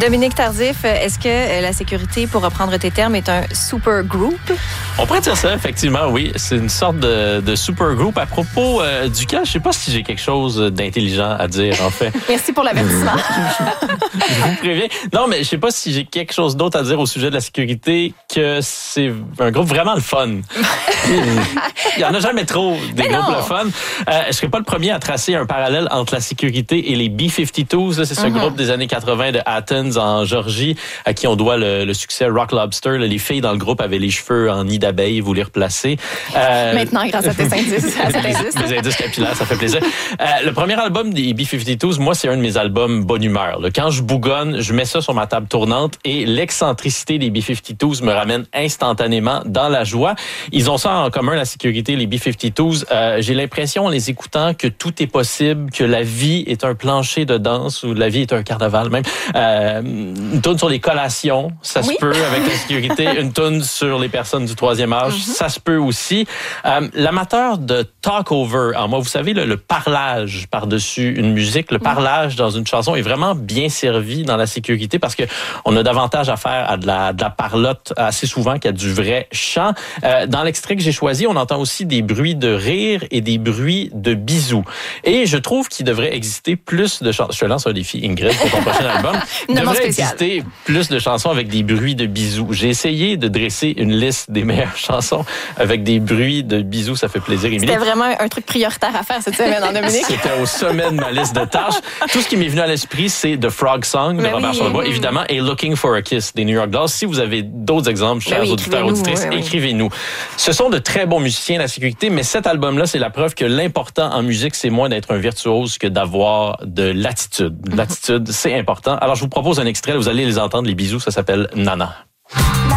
Dominique Tardif, est-ce que la sécurité, pour reprendre tes termes, est un super group? On pourrait dire ça, effectivement, oui. C'est une sorte de super group. À propos duquel, je sais pas si j'ai quelque chose d'intelligent à dire, en fait. Merci pour l'avertissement. Je vous préviens. Non, mais je sais pas si j'ai quelque chose d'autre à dire au sujet de la sécurité que c'est un groupe vraiment le fun. Il y en a jamais trop des groupes le fun. Je serais pas le premier à tracer un parallèle entre la sécurité et les B-52s. Là, c'est ce groupe des années 80 de Athens en Georgie à qui on doit le succès Rock Lobster. Là, les filles dans le groupe avaient les cheveux en nid d'abeille, vous les replacez. Maintenant, grâce à tes indices. Des indices capillaires, ça fait plaisir. Le premier album des B-52s, moi, c'est un de mes albums bonne humeur. Là. Quand je bougonne, je mets ça sur ma table tournante et l'excentricité des B-52s me ramène instantanément dans la joie. Ils ont ça en commun, la sécurité, les B-52s. J'ai l'impression, en les écoutant, que tout est possible, que la vie est un plancher de danse ou la vie est un carnaval même. Une tourne sur les collations, ça se peut avec la sécurité. Une tourne sur les personnes du troisième âge, ça se peut aussi. L'amateur de talk-over, en moi, vous savez, le parlage par-dessus une musique, le parlage dans une chanson est vraiment bien servi dans la sécurité parce que on a davantage affaire à de la parlotte assez souvent qu'à du vrai chant. Dans l'extrait que j'ai choisi, on entend aussi des bruits de rire et des bruits de bisous. Et je trouve qu'il devrait exister plus de chansons. Je te lance un défi, Ingrid, pour ton prochain album. Il devrait exister plus de chansons avec des bruits de bisous. J'ai essayé de dresser une liste des meilleures chansons avec des bruits de bisous. Ça fait plaisir, Émilie. C'était vraiment un truc prioritaire à faire cette semaine en Dominique. C'était au sommet de ma liste de tâches. Tout ce qui m'est venu à l'esprit, c'est The Frog Song de Robert Charlebois, évidemment, et Looking for a Kiss des New York Dolls. Si vous avez d'autres exemples, chers auditeurs, auditrices, écrivez-nous. Ce sont de très bons musiciens, la sécurité, mais cet album-là, c'est la preuve que l'important en musique, c'est moins d'être un virtuose que d'avoir de l'attitude. L'attitude, c'est important. Alors, je vous propose un extrait, vous allez les entendre, les bisous, ça s'appelle Nana.